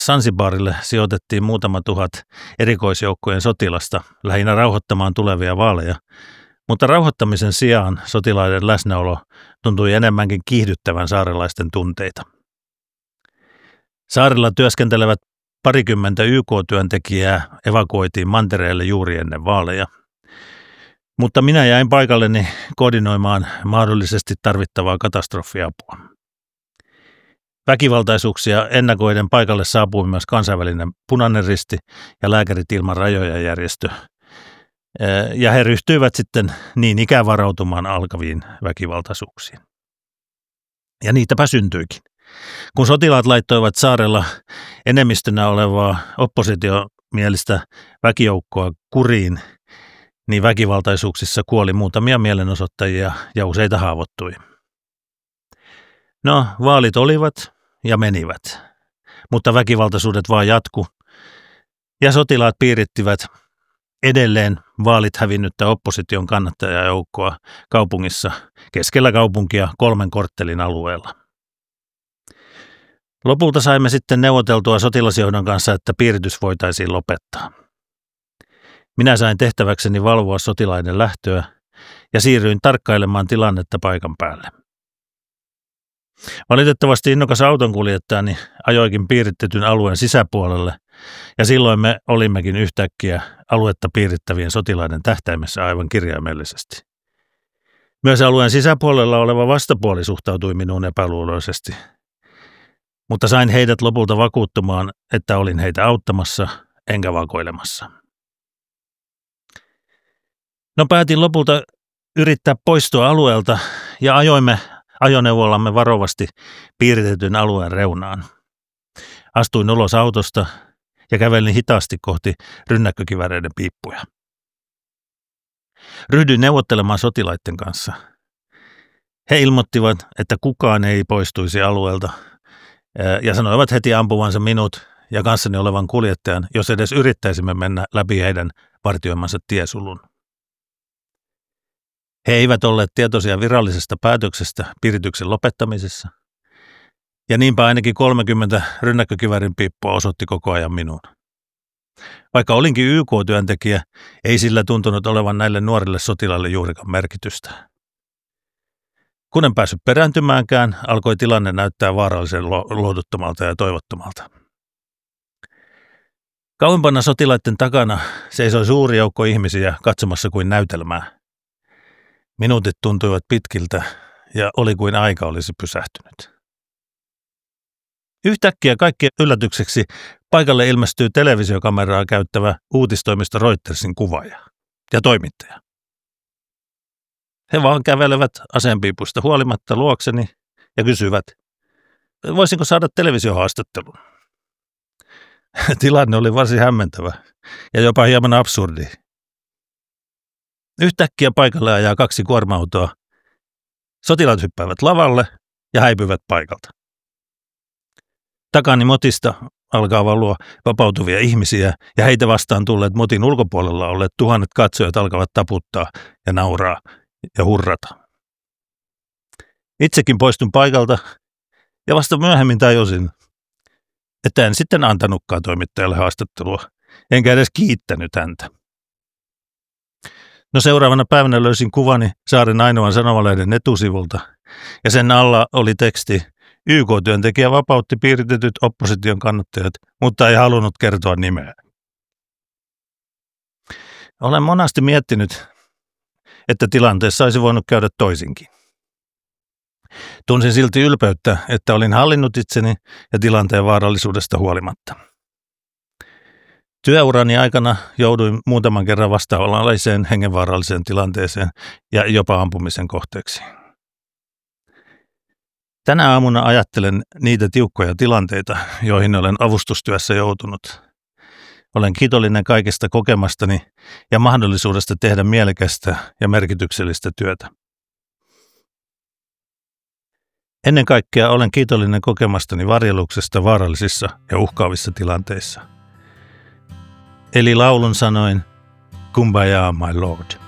Zanzibarille sijoitettiin muutama tuhat erikoisjoukkojen sotilasta lähinnä rauhoittamaan tulevia vaaleja, mutta rauhoittamisen sijaan sotilaiden läsnäolo tuntui enemmänkin kiihdyttävän saarelaisten tunteita. Saarella työskentelevät parikymmentä YK-työntekijää evakuoitiin mantereelle juuri ennen vaaleja, mutta minä jäin paikalleni koordinoimaan mahdollisesti tarvittavaa katastrofiapua. Väkivaltaisuuksia ennakoiden paikalle saapui myös kansainvälinen Punainen Risti ja Lääkärit ilman rajoja -järjestö, ja he ryhtyivät sitten niin ikään varautumaan alkaviin väkivaltaisuuksiin. Ja niitäpä syntyikin. Kun sotilaat laittoivat saarella enemmistönä olevaa oppositiomielistä väkijoukkoa kuriin, niin väkivaltaisuuksissa kuoli muutamia mielenosoittajia ja useita haavoittui. No, vaalit olivat ja menivät, mutta väkivaltaisuudet vaan jatku ja sotilaat piirittivät edelleen vaalit hävinnyttä opposition kannattajajoukkoa kaupungissa keskellä kaupunkia 3 korttelin alueella. Lopulta saimme sitten neuvoteltua sotilasjohdon kanssa, että piiritys voitaisiin lopettaa. Minä sain tehtäväkseni valvoa sotilaiden lähtöä ja siirryin tarkkailemaan tilannetta paikan päälle. Valitettavasti innokas autonkuljettajani ajoikin piirittetyn alueen sisäpuolelle ja silloin me olimmekin yhtäkkiä aluetta piirittävien sotilaiden tähtäimessä aivan kirjaimellisesti. Myös alueen sisäpuolella oleva vastapuoli suhtautui minuun epäluuloisesti, mutta sain heidät lopulta vakuuttumaan, että olin heitä auttamassa enkä vakoilemassa. No, päätin lopulta yrittää poistua alueelta ja ajoimme ajoneuvollamme varovasti piiritetyn alueen reunaan. Astuin ulos autosta ja kävelin hitaasti kohti rynnäkkökivääreiden piippuja. Ryhdyin neuvottelemaan sotilaiden kanssa. He ilmoittivat, että kukaan ei poistuisi alueelta ja sanoivat heti ampuvansa minut ja kanssani olevan kuljettajan, jos edes yrittäisimme mennä läpi heidän vartioimansa tiesulun. He eivät olleet tietoisia virallisesta päätöksestä piirityksen lopettamisessa, ja niinpä ainakin 30 rynnäkkökiväärin piippua osoitti koko ajan minuun. Vaikka olinkin YK-työntekijä, ei sillä tuntunut olevan näille nuorille sotilaille juurikaan merkitystä. Kun en päässyt perääntymäänkään, alkoi tilanne näyttää vaarallisen lohduttomalta ja toivottomalta. Kauempana sotilaiden takana seisoi suuri joukko ihmisiä katsomassa kuin näytelmää. Minuutit tuntuivat pitkiltä ja oli kuin aika olisi pysähtynyt. Yhtäkkiä kaikkien yllätykseksi paikalle ilmestyy televisiokameraa käyttävä uutistoimisto Reutersin kuvaaja ja toimittaja. He vaan kävelevät aseenpiipusta huolimatta luokseni ja kysyvät, voisinko saada televisiohaastattelun. Tilanne oli varsin hämmentävä ja jopa hieman absurdi. Yhtäkkiä paikalle ajaa 2 kuorma-autoa. Sotilaat hyppäävät lavalle ja häipyvät paikalta. Takani motista alkaa valua vapautuvia ihmisiä ja heitä vastaan tulleet motin ulkopuolella olleet tuhannet katsojat alkavat taputtaa ja nauraa ja hurrata. Itsekin poistun paikalta ja vasta myöhemmin tajusin, että en sitten antanutkaan toimittajalle haastattelua, enkä edes kiittänyt häntä. No, seuraavana päivänä löysin kuvani saaren ainoan sanomalehden etusivulta ja sen alla oli teksti: YK-työntekijä vapautti piiritetyt opposition kannattajat, mutta ei halunnut kertoa nimeä. Olen monasti miettinyt, että tilanteessa olisi voinut käydä toisinkin. Tunsin silti ylpeyttä, että olin hallinnut itseni ja tilanteen vaarallisuudesta huolimatta. Työurani aikana jouduin muutaman kerran vastaavanlaiseen hengenvaaralliseen tilanteeseen ja jopa ampumisen kohteeksi. Tänä aamuna ajattelen niitä tiukkoja tilanteita, joihin olen avustustyössä joutunut. Olen kiitollinen kaikesta kokemastani ja mahdollisuudesta tehdä mielekästä ja merkityksellistä työtä. Ennen kaikkea olen kiitollinen kokemastani varjeluksesta vaarallisissa ja uhkaavissa tilanteissa. Eli laulun sanoin, Kumbaya, my lord.